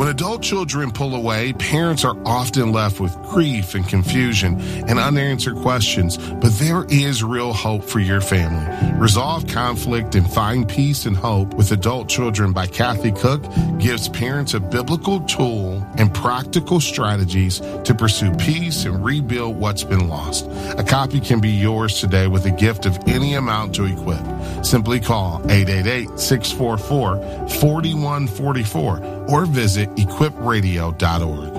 When adult children pull away, parents are often left with grief and confusion and unanswered questions, but there is real hope for your family. Resolve Conflict and Find Peace and Hope with Adult Children by Kathy Cook gives parents a biblical tool and practical strategies to pursue peace and rebuild what's been lost. A copy can be yours today with a gift of any amount to equip. Simply call 888-644-4144 or visit equipradio.org.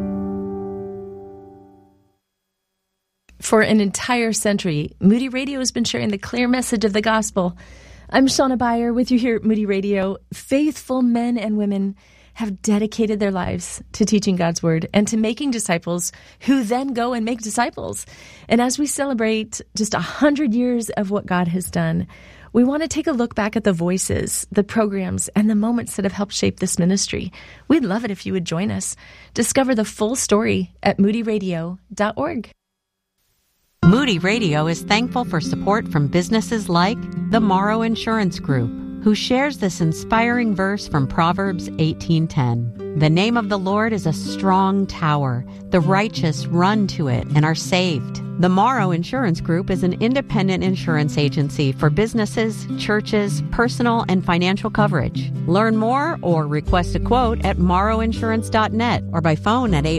For an entire century, Moody Radio has been sharing the clear message of the gospel. I'm Shauna Beyer with you here at Moody Radio. Faithful men and women have dedicated their lives to teaching God's word and to making disciples who then go and make disciples. And as we celebrate just 100 years of what God has done, we want to take a look back at the voices, the programs, and the moments that have helped shape this ministry. We'd love it if you would join us. Discover the full story at moodyradio.org. Moody Radio is thankful for support from businesses like the Morrow Insurance Group, who shares this inspiring verse from Proverbs 18:10. The name of the Lord is a strong tower. The righteous run to it and are saved. The Morrow Insurance Group is an independent insurance agency for businesses, churches, personal and financial coverage. Learn more or request a quote at morrowinsurance.net or by phone at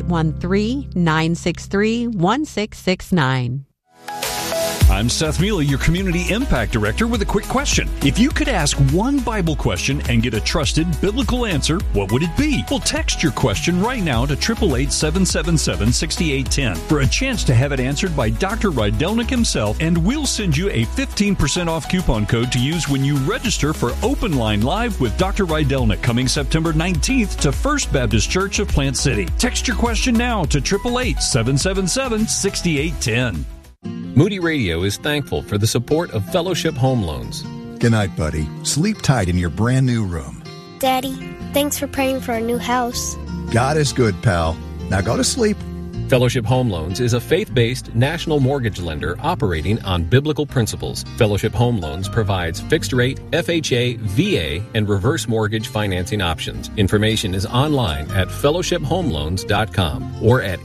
813-963-1669. I'm Seth Mealy, your Community Impact Director, with a quick question. If you could ask one Bible question and get a trusted biblical answer, what would it be? Well, text your question right now to 888-777-6810 for a chance to have it answered by Dr. Rydelnik himself, and we'll send you a 15% off coupon code to use when you register for Open Line Live with Dr. Rydelnik coming September 19th to First Baptist Church of Plant City. Text your question now to 888-777-6810. Moody Radio is thankful for the support of Fellowship Home Loans. Good night, buddy. Sleep tight in your brand new room. Daddy, thanks for praying for our new house. God is good, pal. Now go to sleep. Fellowship Home Loans is a faith-based national mortgage lender operating on biblical principles. Fellowship Home Loans provides fixed-rate, FHA, VA, and reverse mortgage financing options. Information is online at fellowshiphomeloans.com or at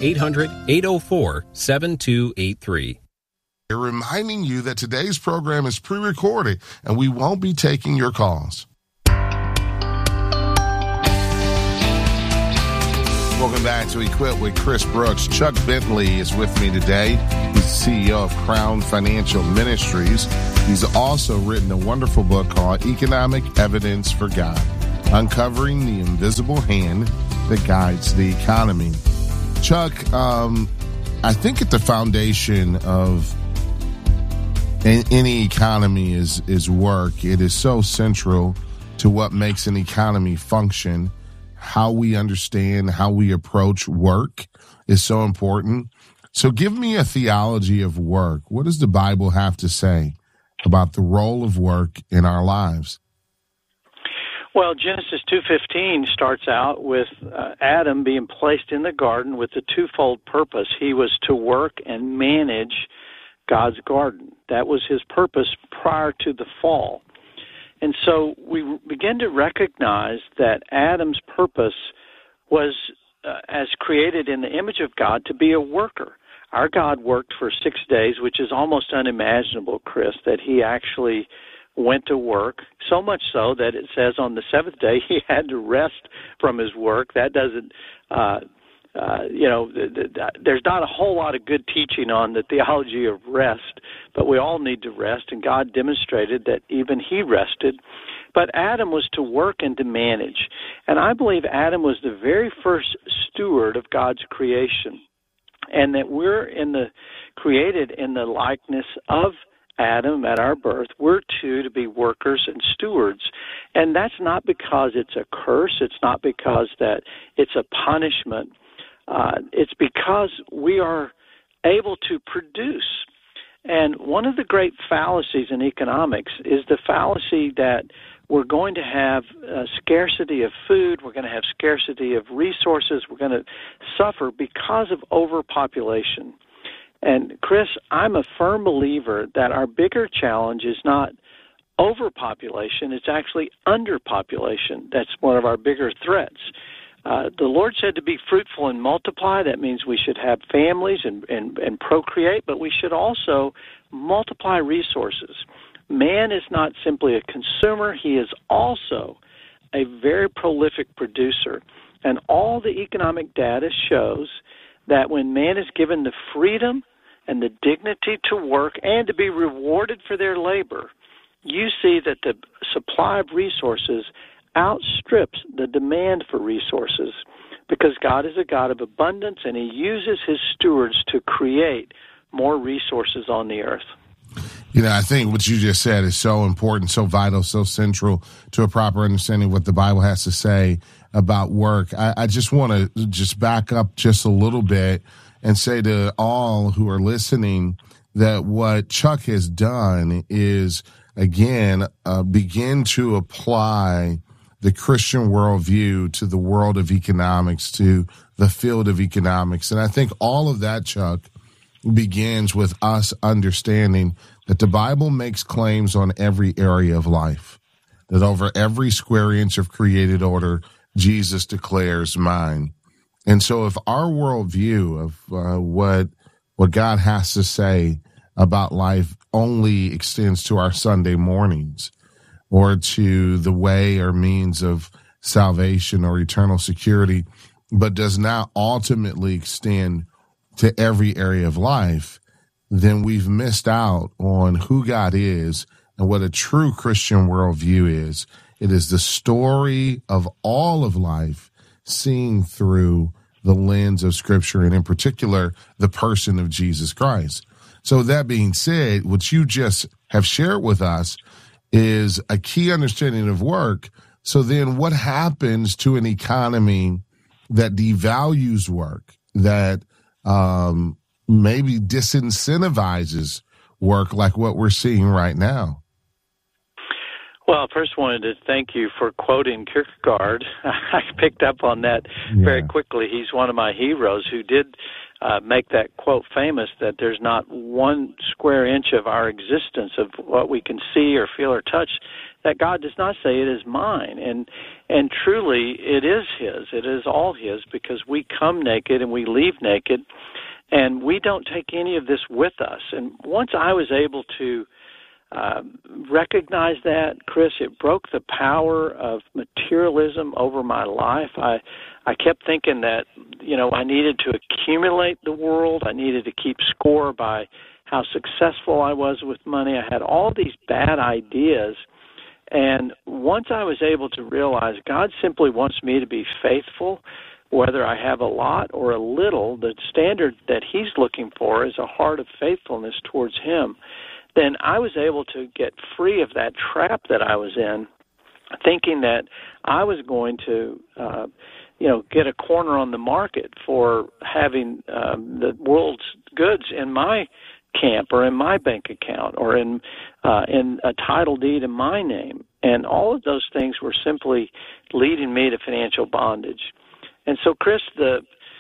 800-804-7283. We're reminding you that today's program is pre-recorded and we won't be taking your calls. Welcome back to Equip with Chris Brooks. Chuck Bentley is with me today. He's the CEO of Crown Financial Ministries. He's also written a wonderful book called Economic Evidence for God, Uncovering the Invisible Hand that Guides the Economy. Chuck, I think at the foundation of any economy is work. It is so central to what makes an economy function. How we understand, how we approach work is so important. So give me a theology of work. What does the Bible have to say about the role of work in our lives? Well, Genesis 2:15 starts out with Adam being placed in the garden with a twofold purpose. He was to work and manage God's garden. That was his purpose prior to the fall. And so we begin to recognize that Adam's purpose was, as created in the image of God, to be a worker. Our God worked for 6 days, which is almost unimaginable, Chris, that he actually went to work, so much so that it says on the seventh day he had to rest from his work. That doesn't, there's not a whole lot of good teaching on the theology of rest, but we all need to rest, and God demonstrated that even he rested. But Adam was to work and to manage, and I believe Adam was the very first steward of God's creation, and that we're created in the likeness of Adam at our birth. We're to be workers and stewards, and that's not because it's a curse. It's not because that it's a punishment. It's because we are able to produce. And one of the great fallacies in economics is the fallacy that we're going to have scarcity of food, we're going to have scarcity of resources, we're going to suffer because of overpopulation. And Chris, I'm a firm believer that our bigger challenge is not overpopulation, it's actually underpopulation. That's one of our bigger threats. The Lord said to be fruitful and multiply. That means we should have families and procreate, but we should also multiply resources. Man is not simply a consumer. He is also a very prolific producer. And all the economic data shows that when man is given the freedom and the dignity to work and to be rewarded for their labor, you see that the supply of resources outstrips the demand for resources, because God is a God of abundance, and He uses His stewards to create more resources on the earth. You know, I think what you just said is so important, so vital, so central to a proper understanding of what the Bible has to say about work. I just want to just back up just a little bit and say to all who are listening that what Chuck has done is, again, begin to apply the Christian worldview to the world of economics, to the field of economics. And I think all of that, Chuck, begins with us understanding that the Bible makes claims on every area of life, that over every square inch of created order, Jesus declares mine. And so if our worldview of what God has to say about life only extends to our Sunday mornings or to the way or means of salvation or eternal security, but does not ultimately extend to every area of life, then we've missed out on who God is and what a true Christian worldview is. It is the story of all of life seen through the lens of Scripture, and in particular, the person of Jesus Christ. So that being said, what you just have shared with us is a key understanding of work. So then what happens to an economy that devalues work, that maybe disincentivizes work like what we're seeing right now? Well, first wanted to thank you for quoting Kierkegaard. I picked up on that very quickly. He's one of my heroes who did make that quote famous, that there's not one square inch of our existence of what we can see or feel or touch that God does not say it is mine. And truly it is His. It is all His, because we come naked and we leave naked, and we don't take any of this with us. And once I was able to recognize that, Chris, it broke the power of materialism over my life. I kept thinking that, I needed to accumulate the world. I needed to keep score by how successful I was with money. I had all these bad ideas. And once I was able to realize God simply wants me to be faithful, whether I have a lot or a little, the standard that He's looking for is a heart of faithfulness towards Him, then I was able to get free of that trap that I was in, thinking that I was going to, get a corner on the market for having the world's goods in my camp or in my bank account or in a title deed in my name. And all of those things were simply leading me to financial bondage. And so, Chris, the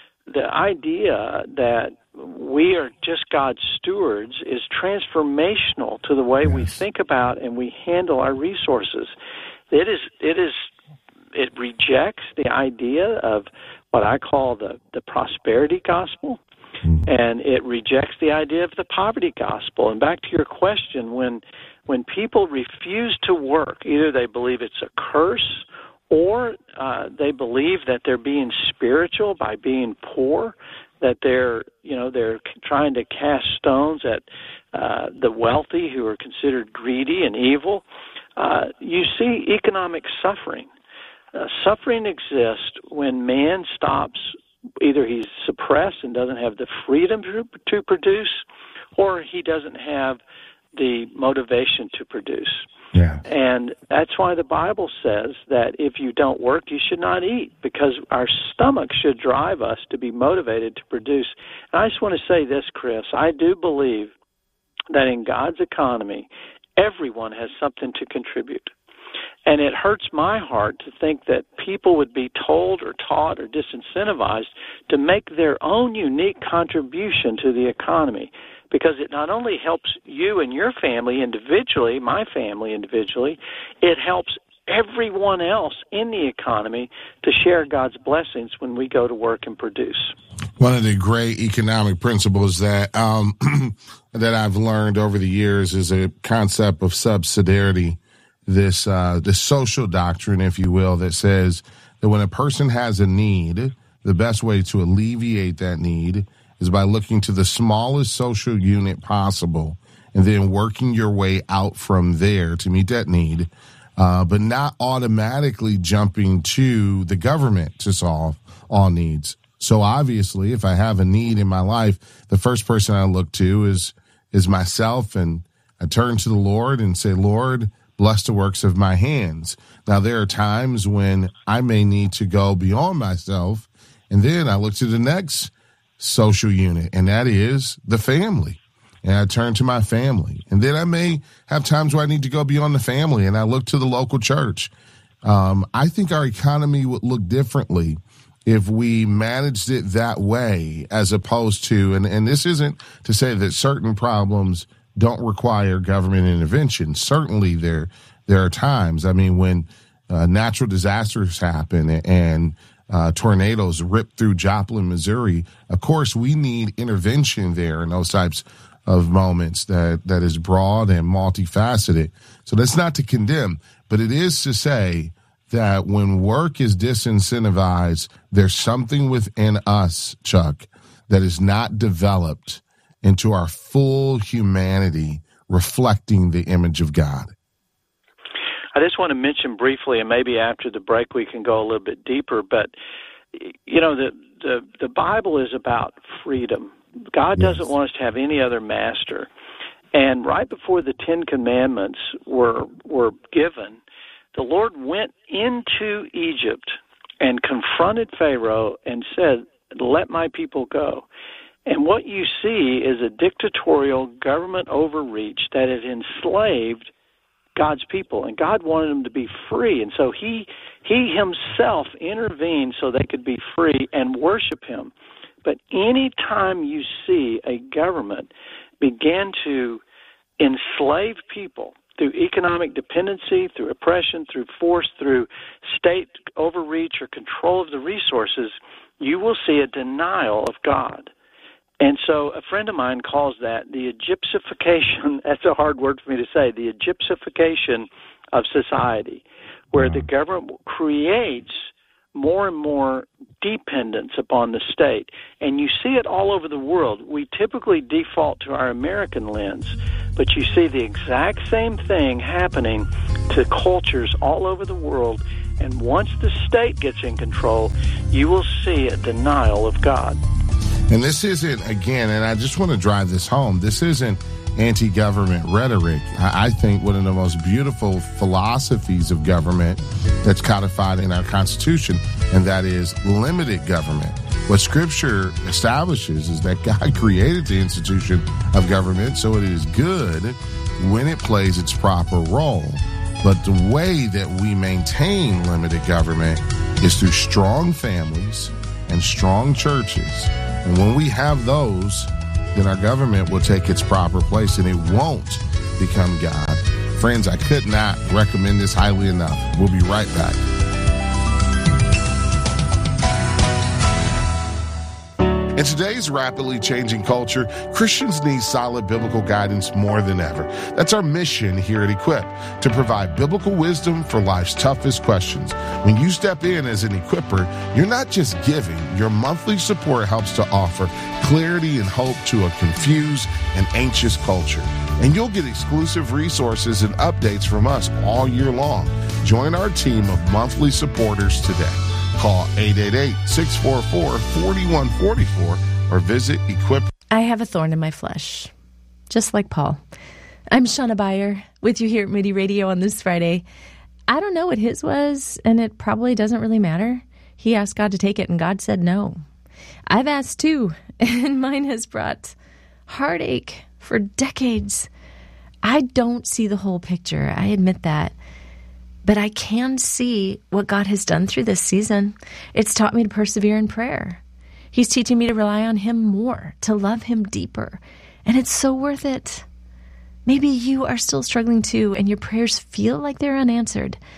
idea that we are just God's stewards is transformational to the way we think about and we handle our resources. It rejects the idea of what I call the prosperity gospel, and it rejects the idea of the poverty gospel. And back to your question, when people refuse to work, either they believe it's a curse or they believe that they're being spiritual by being poor, that they're trying to cast stones at the wealthy who are considered greedy and evil. You see economic suffering. Suffering exists when man stops, either he's suppressed and doesn't have the freedom to produce, or he doesn't have the motivation to produce. Yeah. And that's why the Bible says that if you don't work, you should not eat, because our stomach should drive us to be motivated to produce. And I just want to say this, Chris. I do believe that in God's economy, everyone has something to contribute. And it hurts my heart to think that people would be told or taught or disincentivized to make their own unique contribution to the economy, because it not only helps you and your family individually, my family individually, it helps everyone else in the economy to share God's blessings when we go to work and produce. One of the great economic principles that that I've learned over the years is a concept of subsidiarity, this social doctrine, if you will, that says that when a person has a need, the best way to alleviate that need is by looking to the smallest social unit possible and then working your way out from there to meet that need, but not automatically jumping to the government to solve all needs. So obviously, if I have a need in my life, the first person I look to is myself, and I turn to the Lord and say, Lord, bless the works of my hands. Now, there are times when I may need to go beyond myself, and then I look to the next social unit, and that is the family. And I turn to my family. And then I may have times where I need to go beyond the family, and I look to the local church. I think our economy would look differently if we managed it that way, as opposed to, and this isn't to say that certain problems don't require government intervention. Certainly there are times, I mean, when natural disasters happen and tornadoes rip through Joplin, Missouri, of course, we need intervention there in those types of moments that is broad and multifaceted. So that's not to condemn, but it is to say that when work is disincentivized, there's something within us, Chuck, that is not developed into our full humanity, reflecting the image of God. I just want to mention briefly, and maybe after the break we can go a little bit deeper, but, you know, the Bible is about freedom. God doesn't want us to have any other master. And right before the Ten Commandments were given, the Lord went into Egypt and confronted Pharaoh and said, let my people go. And what you see is a dictatorial government overreach that had enslaved God's people, and God wanted them to be free. And so he himself intervened so they could be free and worship him. But any time you see a government begin to enslave people through economic dependency, through oppression, through force, through state overreach or control of the resources, you will see a denial of God. And so a friend of mine calls that the Egyptification, that's a hard word for me to say, the Egyptification of society, where the government creates more and more dependence upon the state. And you see it all over the world. We typically default to our American lens, but you see the exact same thing happening to cultures all over the world. And once the state gets in control, you will see a denial of God. And this isn't, again, and I just want to drive this home, this isn't anti-government rhetoric. I think one of the most beautiful philosophies of government that's codified in our Constitution, and that is limited government. What Scripture establishes is that God created the institution of government, so it is good when it plays its proper role. But the way that we maintain limited government is through strong families and strong churches. And when we have those, then our government will take its proper place and it won't become God. Friends, I could not recommend this highly enough. We'll be right back. In today's rapidly changing culture, Christians need solid biblical guidance more than ever. That's our mission here at Equip, to provide biblical wisdom for life's toughest questions. When you step in as an equipper, you're not just giving. Your monthly support helps to offer clarity and hope to a confused and anxious culture. And you'll get exclusive resources and updates from us all year long. Join our team of monthly supporters today. Call 888-644-4144 or visit Equip. I have a thorn in my flesh, just like Paul. I'm Shauna Beyer with you here at Moody Radio on this Friday. I don't know what his was, and it probably doesn't really matter. He asked God to take it, and God said no. I've asked too, and mine has brought heartache for decades. I don't see the whole picture. I admit that. But I can see what God has done through this season. It's taught me to persevere in prayer. He's teaching me to rely on him more, to love him deeper. And it's so worth it. Maybe you are still struggling too, and your prayers feel like they're unanswered.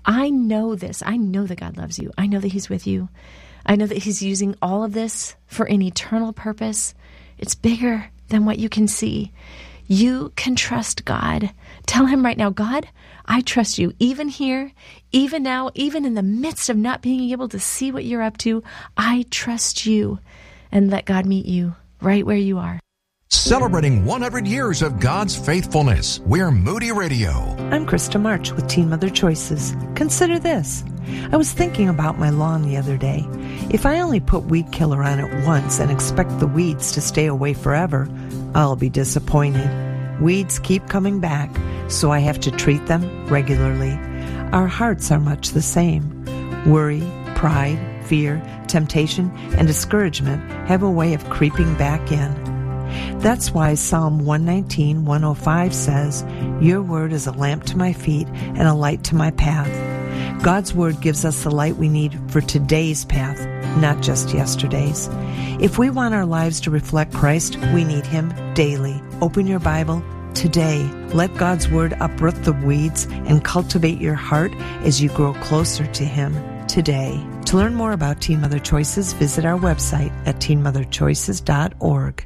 I know this. I know that God loves you. I know that He's with you. I know that He's using all of this for an eternal purpose. It's bigger than what you can see. You can trust God. Tell Him right now, God, I trust you. Even here, even now, even in the midst of not being able to see what you're up to, I trust you. And let God meet you right where you are. Celebrating 100 years of God's faithfulness, we're Moody Radio. I'm Krista March with Teen Mother Choices. Consider this. I was thinking about my lawn the other day. If I only put weed killer on it once and expect the weeds to stay away forever, I'll be disappointed. Weeds keep coming back, so I have to treat them regularly. Our hearts are much the same. Worry, pride, fear, temptation, and discouragement have a way of creeping back in. That's why Psalm 119:105 says, "Your word is a lamp to my feet and a light to my path." God's word gives us the light we need for today's path, not just yesterday's. If we want our lives to reflect Christ, we need Him daily. Open your Bible today. Let God's word uproot the weeds and cultivate your heart as you grow closer to Him today. To learn more about Teen Mother Choices, visit our website at teenmotherchoices.org.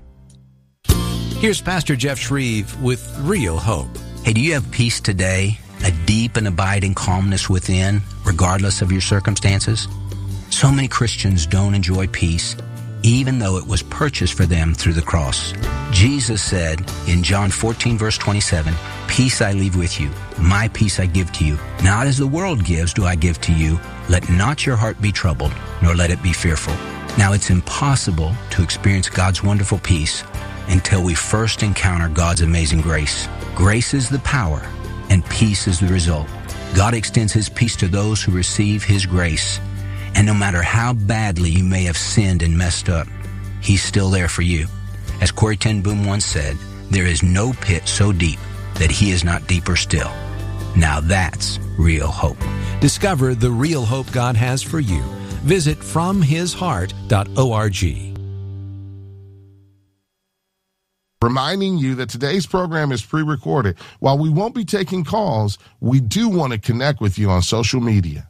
Here's Pastor Jeff Shreve with Real Hope. Hey, do you have peace today? A deep and abiding calmness within, regardless of your circumstances? So many Christians don't enjoy peace, even though it was purchased for them through the cross. Jesus said in John 14, verse 27, "Peace I leave with you, my peace I give to you. Not as the world gives do I give to you. Let not your heart be troubled, nor let it be fearful." Now, it's impossible to experience God's wonderful peace until we first encounter God's amazing grace. Grace is the power, and peace is the result. God extends His peace to those who receive His grace. And no matter how badly you may have sinned and messed up, He's still there for you. As Corrie ten Boom once said, there is no pit so deep that He is not deeper still. Now that's real hope. Discover the real hope God has for you. Visit FromHisHeart.org. Reminding you that today's program is pre-recorded. While we won't be taking calls, we do want to connect with you on social media.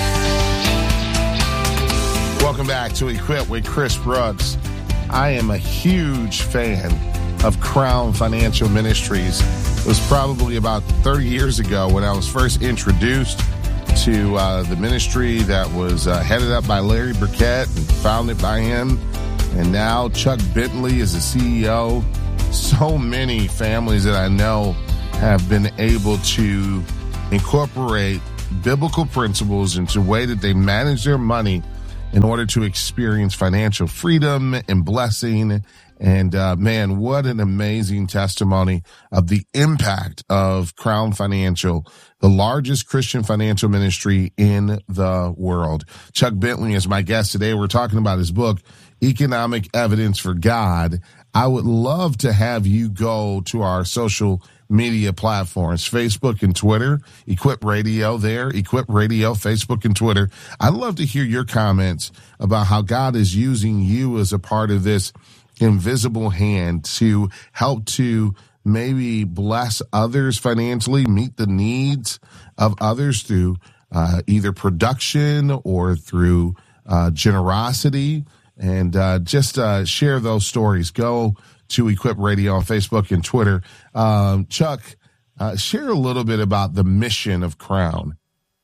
Welcome back to Equip with Chris Brooks. I am a huge fan of Crown Financial Ministries. It was probably about 30 years ago when I was first introduced to the ministry that was headed up by Larry Burkett and founded by him. And now Chuck Bentley is the CEO. So many families that I know have been able to incorporate biblical principles into the way that they manage their money in order to experience financial freedom and blessing. And man, what an amazing testimony of the impact of Crown Financial, the largest Christian financial ministry in the world. Chuck Bentley is my guest today. We're talking about his book, Economic Evidence for God. I would love to have you go to our social media platforms, Facebook and Twitter, Equip Radio there, Equip Radio, Facebook and Twitter. I'd love to hear your comments about how God is using you as a part of this invisible hand to help to maybe bless others financially, meet the needs of others through either production or through generosity. And just share those stories. Go to Equip Radio on Facebook and Twitter. Chuck, share a little bit about the mission of Crown.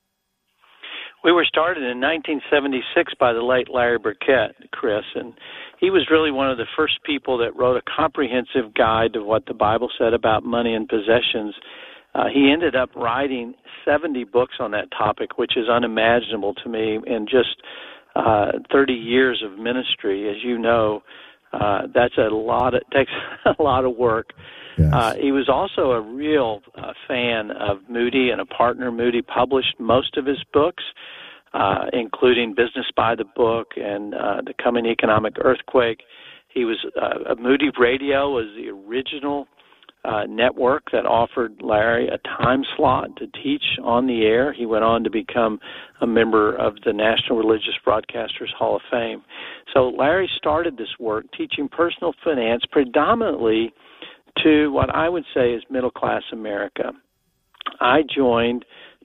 We were started in 1976 by the late Larry Burkett, Chris, and he was really one of the first people that wrote a comprehensive guide to what the Bible said about money and possessions. He ended up writing 70 books on that topic, which is unimaginable to me in just 30 years of ministry. As you know, that's it takes a lot of work. Yes. He was also a real fan of Moody and a partner. Moody published most of his books, including Business by the Book and The Coming Economic Earthquake. He was Moody Radio was the original network that offered Larry a time slot to teach on the air. He went on to become a member of the National Religious Broadcasters Hall of Fame. So Larry started this work teaching personal finance predominantly to what I would say is middle-class America. I joined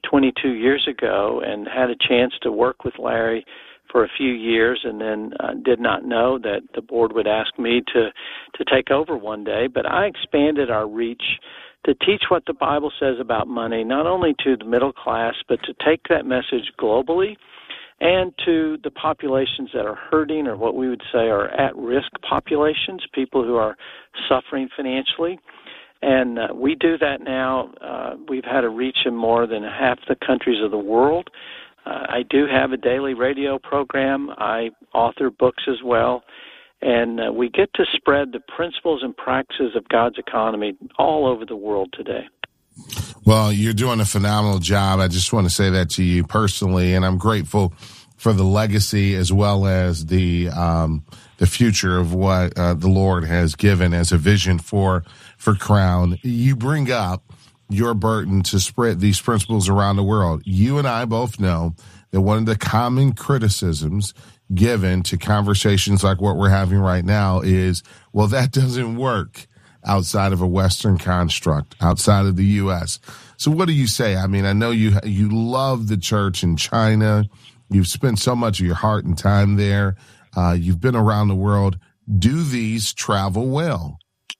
22 years ago and had a chance to work with Larry for a few years, and then did not know that the board would ask me to take over one day. But I expanded our reach to teach what the Bible says about money, not only to the middle class, but to take that message globally and to the populations that are hurting, or what we would say are at-risk populations, people who are suffering financially. And we do that now. We've had a reach in more than half the countries of the world. I do have a daily radio program. I author books as well. And we get to spread the principles and practices of God's economy all over the world today. Well, you're doing a phenomenal job. I just want to say that to you personally, and I'm grateful for the legacy as well as the future of what the Lord has given as a vision for Crown. You bring up your burden to spread these principles around the world. You and I both know that one of the common criticisms given to conversations like what we're having right now is, well, that doesn't work outside of a Western construct, outside of the U.S. So what do you say? I mean, I know you love the church in China. You've spent so much of your heart and time there. You've been around the world. Do these travel well?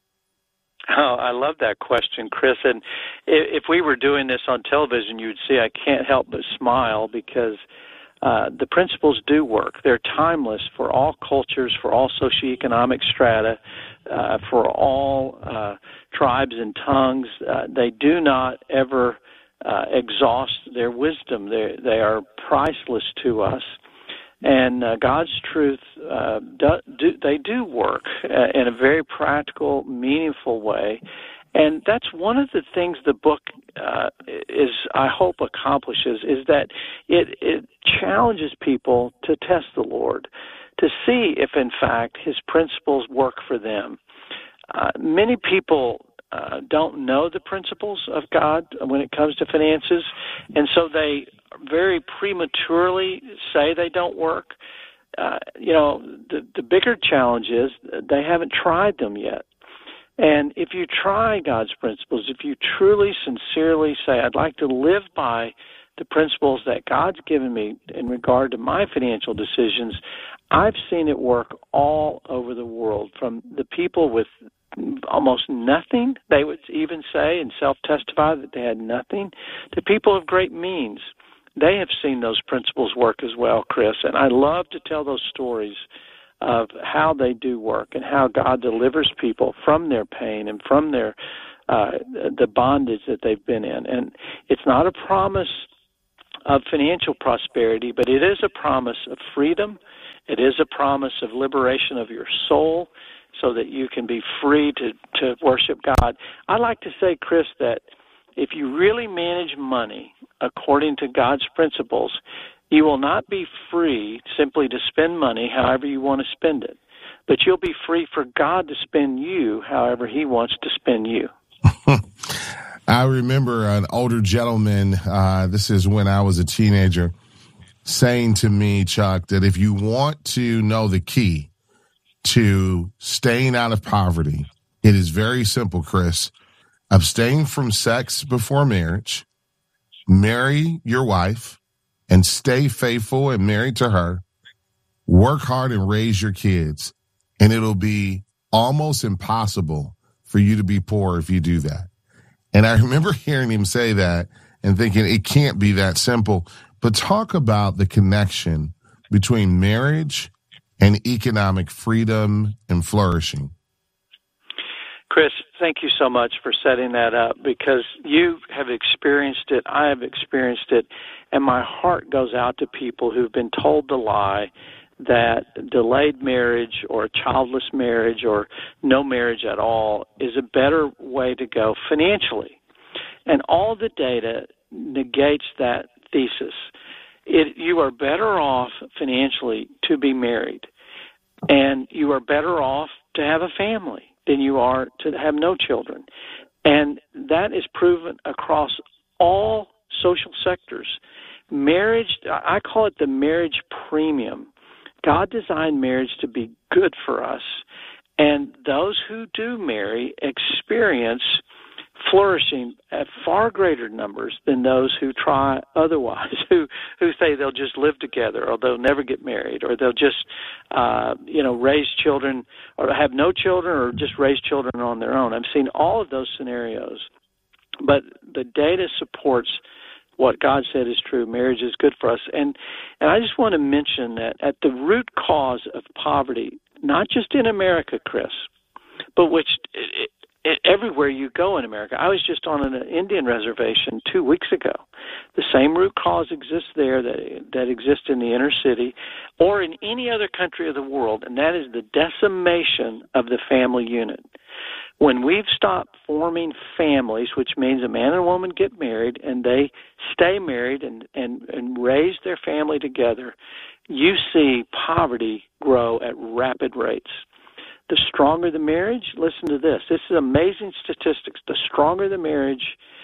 Oh, I love that question, Chris. And if we were doing this on television, you would see I can't help but smile because the principles do work. They're timeless for all cultures, for all socioeconomic strata, for all tribes and tongues. They do not ever exhaust their wisdom. They are priceless to us. And God's truth, they do work in a very practical, meaningful way. And that's one of the things the book I hope accomplishes, is that it challenges people to test the Lord, to see if, in fact, His principles work for them. Many people don't know the principles of God when it comes to finances, and so they very prematurely say they don't work. The bigger challenge is they haven't tried them yet. And if you try God's principles, if you truly, sincerely say, I'd like to live by the principles that God's given me in regard to my financial decisions, I've seen it work all over the world, from the people with almost nothing, they would even say and self-testify that they had nothing, to people of great means. They have seen those principles work as well, Chris, and I love to tell those stories of how they do work and how God delivers people from their pain and from their the bondage that they've been in. And it's not a promise of financial prosperity, but it is a promise of freedom. It is a promise of liberation of your soul so that you can be free to worship God. I like to say, Chris, that if you really manage money according to God's principles, you will not be free simply to spend money however you want to spend it, but you'll be free for God to spend you however He wants to spend you. I remember an older gentleman, this is when I was a teenager, saying to me, Chuck, that if you want to know the key to staying out of poverty, it is very simple, Chris. Abstain from sex before marriage, marry your wife, and stay faithful and married to her. Work hard and raise your kids, and it'll be almost impossible for you to be poor if you do that. And I remember hearing him say that and thinking it can't be that simple. But talk about the connection between marriage and economic freedom and flourishing. Chris, thank you so much for setting that up, because you have experienced it, I have experienced it, and my heart goes out to people who've been told the lie that delayed marriage or childless marriage or no marriage at all is a better way to go financially. And all the data negates that thesis. You are better off financially to be married, and you are better off to have a family than you are to have no children. And that is proven across all social sectors. Marriage, I call it the marriage premium. God designed marriage to be good for us, and those who do marry experience flourishing at far greater numbers than those who try otherwise, who say they'll just live together, or they'll never get married, or they'll just raise children, or have no children, or just raise children on their own. I've seen all of those scenarios, but the data supports what God said is true. Marriage is good for us. And I just want to mention that at the root cause of poverty, not just in America, Chris, but everywhere you go in America. I was just on an Indian reservation 2 weeks ago. The same root cause exists there that exists in the inner city or in any other country of the world, and that is the decimation of the family unit. When we've stopped forming families, which means a man and a woman get married and they stay married and raise their family together, you see poverty grow at rapid rates. The stronger the marriage, listen to this. This is amazing statistics. The stronger the marriage,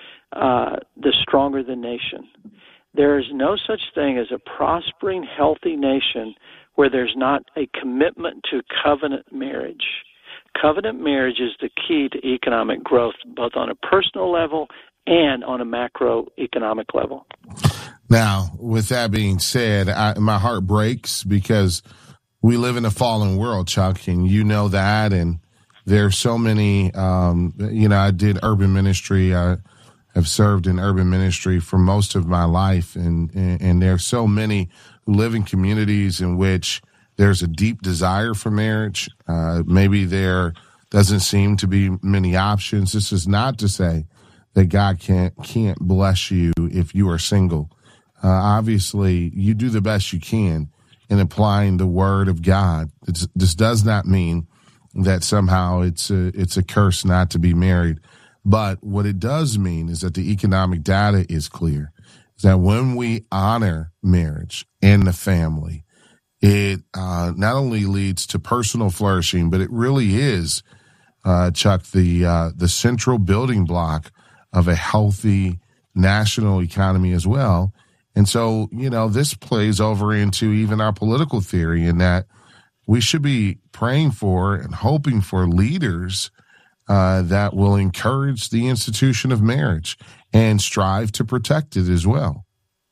the stronger the nation. There is no such thing as a prospering, healthy nation where there's not a commitment to covenant marriage. Covenant marriage is the key to economic growth, both on a personal level and on a macroeconomic level. Now, with that being said, my heart breaks because we live in a fallen world, Chuck, and you know that. And there's so many, I did urban ministry. I have served in urban ministry for most of my life. And there's so many who live in communities in which there's a deep desire for marriage. Maybe there doesn't seem to be many options. This is not to say that God can't bless you if you are single. Obviously, you do the best you can in applying the word of God. This does not mean that somehow it's a curse not to be married. But what it does mean is that the economic data is clear, is that when we honor marriage and the family, it not only leads to personal flourishing, but it really is, Chuck, the central building block of a healthy national economy as well. And so, this plays over into even our political theory in that we should be praying for and hoping for leaders that will encourage the institution of marriage and strive to protect it as well.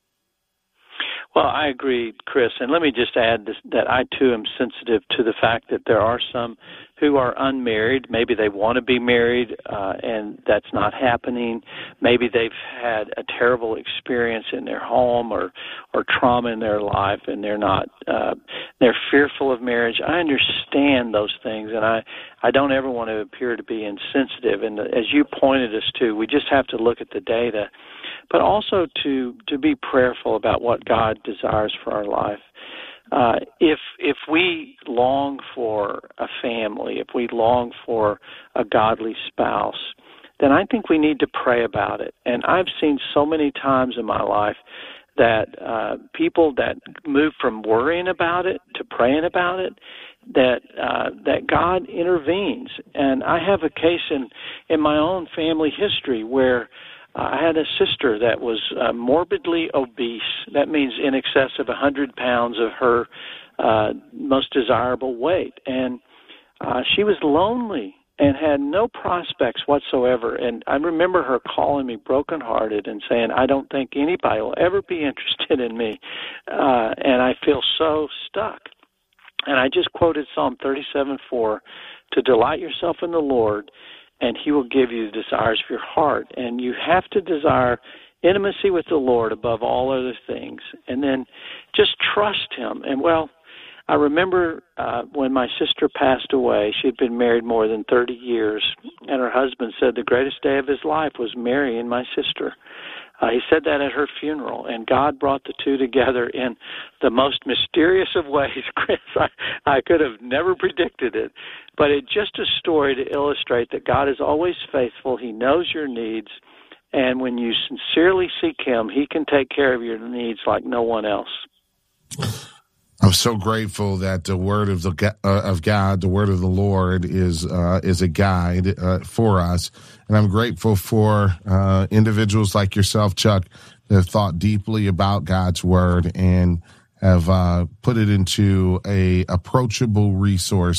Well, I agree, Chris. And let me just add that I, too, am sensitive to the fact that there are some who are unmarried. Maybe they want to be married, and that's not happening. Maybe they've had a terrible experience in their home or trauma in their life, and they're fearful of marriage. I understand those things, and I don't ever want to appear to be insensitive. And as you pointed us to, we just have to look at the data, but also to be prayerful about what God desires for our life. If we long for a family, if we long for a godly spouse, then I think we need to pray about it. And I've seen so many times in my life that people that move from worrying about it to praying about it, that God intervenes. And I have a case in my own family history where I had a sister that was morbidly obese. That means in excess of 100 pounds of her most desirable weight. And she was lonely and had no prospects whatsoever. And I remember her calling me brokenhearted and saying, I don't think anybody will ever be interested in me. And I feel so stuck. And I just quoted Psalm 37:4, to delight yourself in the Lord, and he will give you the desires of your heart. And you have to desire intimacy with the Lord above all other things. And then just trust him. And, I remember when my sister passed away, she had been married more than 30 years, and her husband said the greatest day of his life was marrying my sister. He said that at her funeral, and God brought the two together in the most mysterious of ways, Chris. I could have never predicted it, but it's just a story to illustrate that God is always faithful. He knows your needs, and when you sincerely seek him, he can take care of your needs like no one else. I'm so grateful that the word of God, the word of the Lord, is a guide for us, and I'm grateful for individuals like yourself, Chuck, that have thought deeply about God's word and have put it into a approachable resource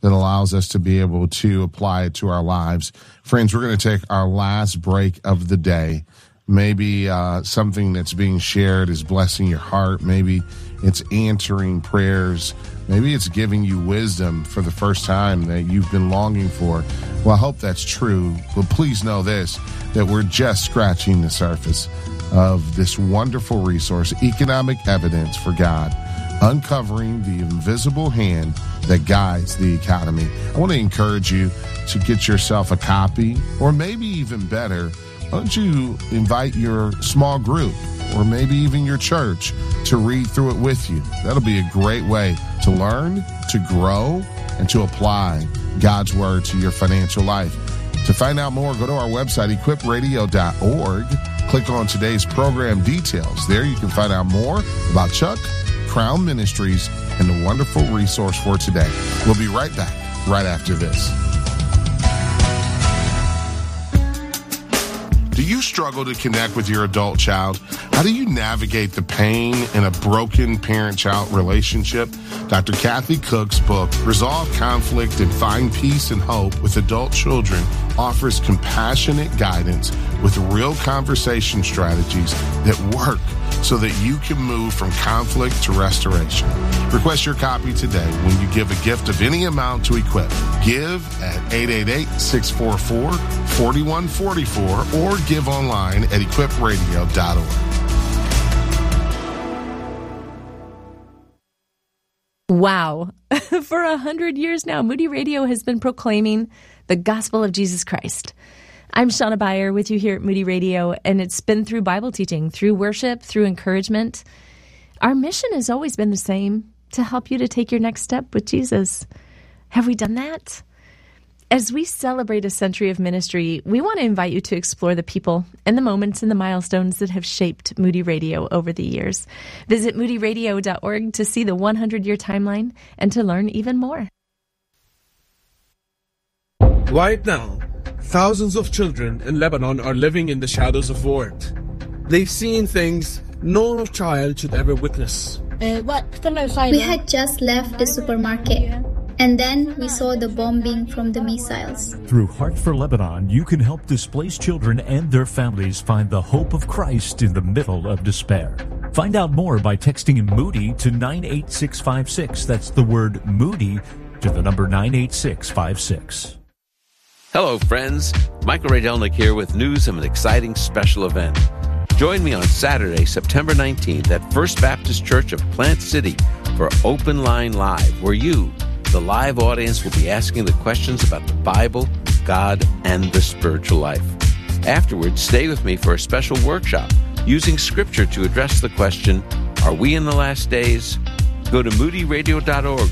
that allows us to be able to apply it to our lives. Friends, we're going to take our last break of the day. Maybe something that's being shared is blessing your heart. Maybe it's answering prayers. Maybe it's giving you wisdom for the first time that you've been longing for. Well, I hope that's true. But please know this, that we're just scratching the surface of this wonderful resource, Economic Evidence for God, uncovering the invisible hand that guides the economy. I want to encourage you to get yourself a copy, or maybe even better, why don't you invite your small group or maybe even your church to read through it with you. That'll be a great way to learn, to grow, and to apply God's word to your financial life. To find out more, go to our website, equipradio.org. Click on today's program details. There you can find out more about Chuck, Crown Ministries, and the wonderful resource for today. We'll be right back right after this. Do you struggle to connect with your adult child? How do you navigate the pain in a broken parent-child relationship? Dr. Kathy Cook's book, Resolve Conflict and Find Peace and Hope with Adult Children, offers compassionate guidance with real conversation strategies that work so that you can move from conflict to restoration. Request your copy today when you give a gift of any amount to Equip. Give at 888-644-4144 or give online at equipradio.org. Wow. For 100 years now, Moody Radio has been proclaiming the gospel of Jesus Christ. I'm Shauna Beyer with you here at Moody Radio, and it's been through Bible teaching, through worship, through encouragement. Our mission has always been the same, to help you to take your next step with Jesus. Have we done that? As we celebrate a century of ministry, we want to invite you to explore the people and the moments and the milestones that have shaped Moody Radio over the years. Visit moodyradio.org to see the 100-year timeline and to learn even more. Right now, thousands of children in Lebanon are living in the shadows of war. They've seen things no child should ever witness. We had just left the supermarket, and then we saw the bombing from the missiles. Through Heart for Lebanon, you can help displaced children and their families find the hope of Christ in the middle of despair. Find out more by texting Moody to 98656. That's the word Moody to the number 98656. Hello, friends. Michael Rydelnik here with news of an exciting special event. Join me on Saturday, September 19th at First Baptist Church of Plant City for Open Line Live, where you, the live audience, will be asking the questions about the Bible, God, and the spiritual life. Afterwards, stay with me for a special workshop using Scripture to address the question, are we in the last days? Go to moodyradio.org